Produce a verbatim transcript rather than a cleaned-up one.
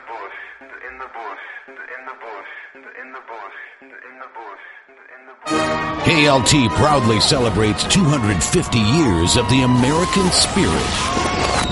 bush, in the bush, in the bush, in the bush, in the bush, in the bush. K L T proudly celebrates two hundred fifty years of the American spirit.